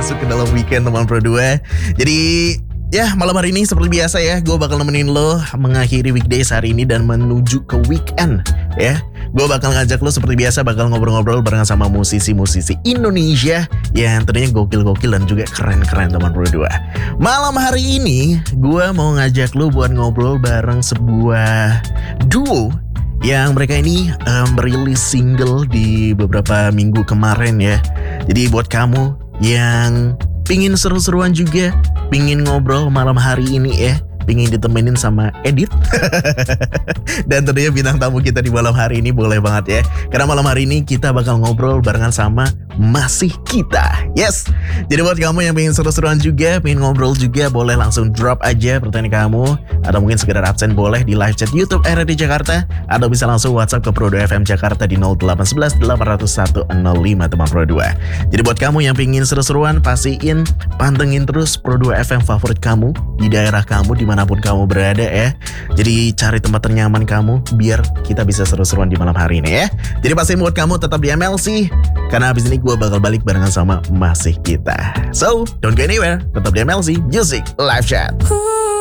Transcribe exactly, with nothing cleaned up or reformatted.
masuk ke dalam weekend teman Pro dua. Jadi ya malam hari ini seperti biasa ya, gue bakal nemenin lo mengakhiri weekdays hari ini dan menuju ke weekend ya. Gue bakal ngajak lo seperti biasa, bakal ngobrol-ngobrol bareng sama musisi-musisi Indonesia yang tentunya gokil-gokil dan juga keren-keren teman Pro dua. Malam hari ini gue mau ngajak lo buat ngobrol bareng sebuah duo yang mereka ini um, merilis single di beberapa minggu kemarin ya. Jadi buat kamu yang pingin seru-seruan juga, pingin ngobrol malam hari ini ya, pingin ditemenin sama Edit dan tentunya bintang tamu kita di malam hari ini boleh banget ya, karena malam hari ini kita bakal ngobrol barengan sama Masih Kita. Yes, jadi buat kamu yang pengen seru-seruan juga, pengen ngobrol juga, boleh langsung drop aja pertanyaan kamu, atau mungkin sekedar absen boleh di live chat YouTube R R D Jakarta, atau bisa langsung WhatsApp ke Pro dua F M Jakarta di nol delapan satu satu delapan nol satu nol lima teman Pro dua. Jadi buat kamu yang pengen seru-seruan, pastiin pantengin terus Pro dua F M favorit kamu di daerah kamu dimanapun kamu berada ya. Jadi cari tempat ternyaman kamu biar kita bisa seru-seruan di malam hari ini ya. Jadi pastiin buat kamu tetap di M L C, karena abis ini gue bakal balik barengan sama Masih Kita. So don't go anywhere, tetap di M L C Music Live Chat.